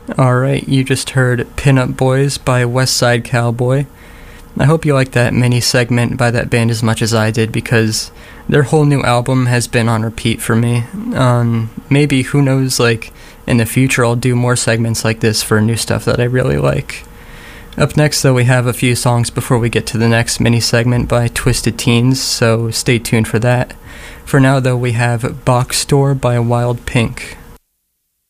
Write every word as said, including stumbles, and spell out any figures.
Alright, you just heard Pinup Boys by West Side Cowboy. I hope you liked that mini segment by that band as much as I did, because their whole new album has been on repeat for me. Um, maybe, who knows, like, in the future I'll do more segments like this for new stuff that I really like. Up next, though, we have a few songs before we get to the next mini segment by Twisted Teens, so stay tuned for that. For now, though, we have Box Store by Wild Pink.